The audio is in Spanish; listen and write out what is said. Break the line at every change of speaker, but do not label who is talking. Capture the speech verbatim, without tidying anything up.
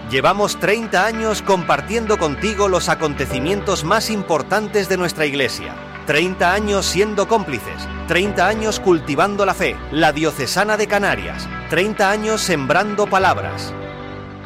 Llevamos treinta años compartiendo contigo los acontecimientos más importantes de nuestra Iglesia. treinta años siendo cómplices, treinta años cultivando la fe, la Diocesana de Canarias, treinta años sembrando palabras.